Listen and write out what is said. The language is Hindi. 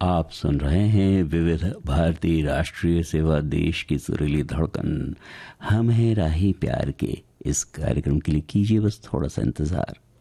आप सुन रहे हैं विविध भारती राष्ट्रीय सेवा, देश की सुरीली धड़कन। हम हैं राही प्यार के। इस कार्यक्रम के लिए कीजिए बस थोड़ा सा इंतजार।